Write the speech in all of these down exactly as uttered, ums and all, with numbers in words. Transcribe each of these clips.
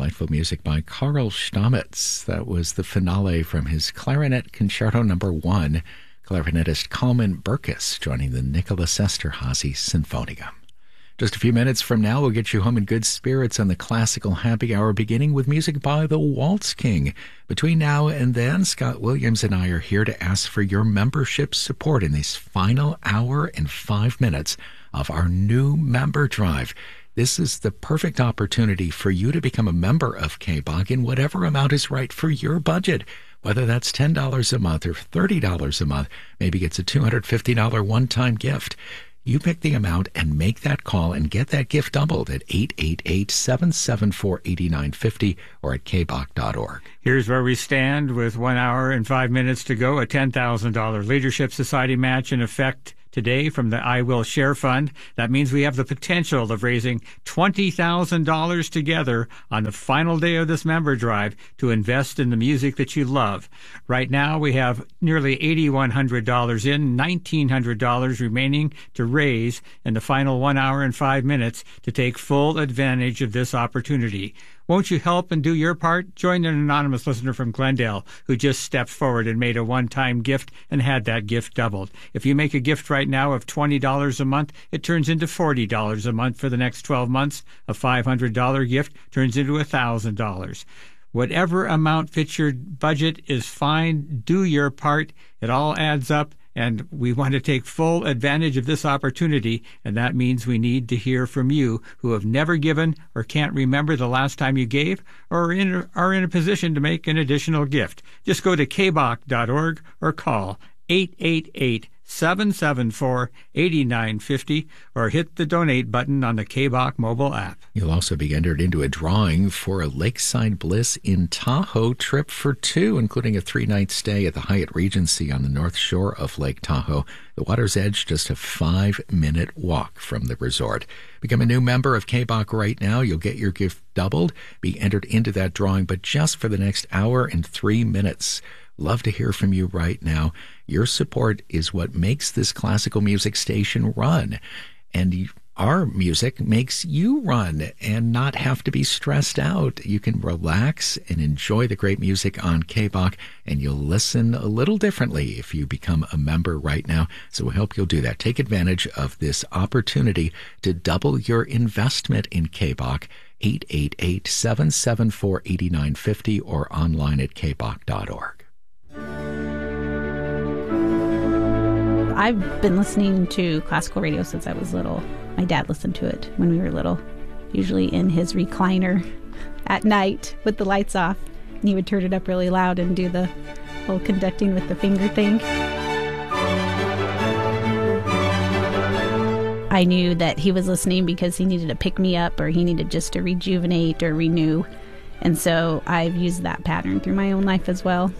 Delightful music by Karl Stamitz. That was the finale from his Clarinet Concerto Number One. Clarinetist Kalman Burkus joining the Nicholas Esterhazy Sinfonia. Just a few minutes from now, we'll get you home in good spirits on the classical happy hour, beginning with music by the Waltz King. Between now and then, Scott Williams and I are here to ask for your membership support in this final hour and five minutes of our new member drive. This is the perfect opportunity for you to become a member of K B O C in whatever amount is right for your budget. Whether that's ten dollars a month or thirty dollars a month, maybe it's a two hundred fifty dollars one-time gift. You pick the amount and make that call and get that gift doubled at eight eight eight, seven seven four, eight nine five zero or at k b o c dot org. Here's where we stand with one hour and five minutes to go. A ten thousand dollars Leadership Society match in effect today from the I Will Share Fund. That means we have the potential of raising twenty thousand dollars together on the final day of this member drive to invest in the music that you love. Right now, we have nearly eight thousand one hundred dollars in, one thousand nine hundred dollars remaining to raise in the final one hour and five minutes to take full advantage of this opportunity. Won't you help and do your part? Join an anonymous listener from Glendale who just stepped forward and made a one-time gift and had that gift doubled. If you make a gift right now of twenty dollars a month, it turns into forty dollars a month for the next twelve months. A five hundred dollars gift turns into one thousand dollars. Whatever amount fits your budget is fine. Do your part. It all adds up. And we want to take full advantage of this opportunity, and that means we need to hear from you who have never given or can't remember the last time you gave or are in, are in a position to make an additional gift. Just go to k b o c dot org or call eight eight eight, seven seven four, eight nine five zero or hit the donate button on the K B O C mobile app. You'll also be entered into a drawing for a Lakeside Bliss in Tahoe trip for two, including a three-night stay at the Hyatt Regency on the north shore of Lake Tahoe. The water's edge, just a five-minute walk from the resort. Become a new member of K B O C right now. You'll get your gift doubled, be entered into that drawing, but just for the next hour and three minutes. Love to hear from you right now. Your support is what makes this classical music station run. And our music makes you run and not have to be stressed out. You can relax and enjoy the great music on K B O C, and you'll listen a little differently if you become a member right now. So we hope you'll do that. Take advantage of this opportunity to double your investment in K B O C. eight eight eight, seven seven four, eight nine five zero or online at k b o c dot org. I've been listening to classical radio since I was little. My dad listened to it when we were little, usually in his recliner at night with the lights off. And he would turn it up really loud and do the whole conducting with the finger thing. I knew that he was listening because he needed to pick me up or he needed just to rejuvenate or renew. And so I've used that pattern through my own life as well.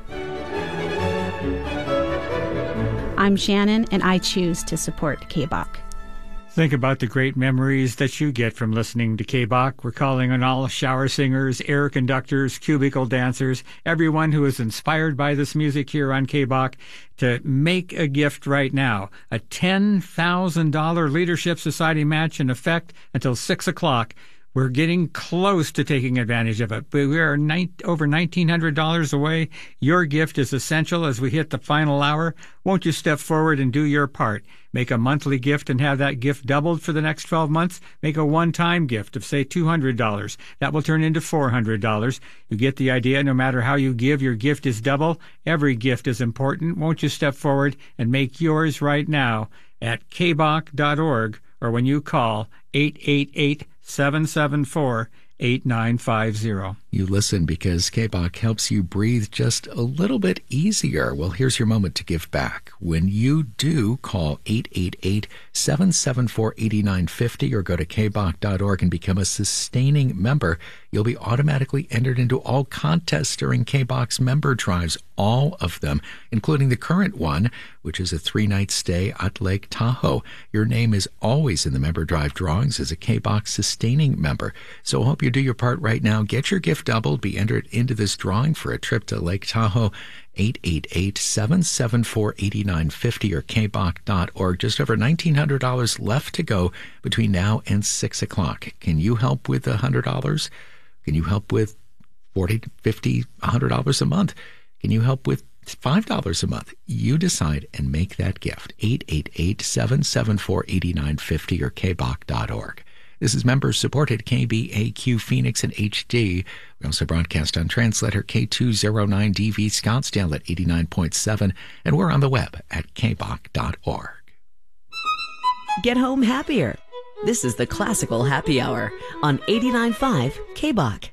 I'm Shannon, and I choose to support K B O C. Think about the great memories that you get from listening to K B O C. We're calling on all shower singers, air conductors, cubicle dancers, everyone who is inspired by this music here on K B O C to make a gift right now. A ten thousand dollars Leadership Society match in effect until six o'clock. We're getting close to taking advantage of it, but we are ni- over nineteen hundred dollars away. Your gift is essential as we hit the final hour. Won't you step forward and do your part? Make a monthly gift and have that gift doubled for the next twelve months. Make a one-time gift of, say, two hundred dollars. That will turn into four hundred dollars. You get the idea. No matter how you give, your gift is double. Every gift is important. Won't you step forward and make yours right now at k b o c dot org or when you call eight eight eight, seven seven four, eight nine five zero. You listen because K B O C helps you breathe just a little bit easier. Well, here's your moment to give back. When you do, call eight eight eight, seven seven four, eight nine five zero or go to k b o c dot org and become a sustaining member. You'll be automatically entered into all contests during K B O C's member drives, all of them, including the current one, which is a three-night stay at Lake Tahoe. Your name is always in the member drive drawings as a K B O C sustaining member. So I hope you do your part right now. Get your gift doubled. Be entered into this drawing for a trip to Lake Tahoe. eight eight eight, seven seven four, eight nine five zero or k b o c dot org. Just over nineteen hundred dollars left to go between now and six o'clock. Can you help with the one hundred dollars? Can you help with forty dollars, fifty dollars, one hundred dollars a month? Can you help with five dollars a month? You decide and make that gift. eight eight eight, seven seven four, eight nine five zero or k b o c dot org. This is member-supported K B A Q Phoenix and H D. We also broadcast on translator K two oh nine D V Scottsdale at eighty-nine point seven, and we're on the web at k b o c dot org. Get home happier. This is the Classical Happy Hour on eighty-nine point five K B O C.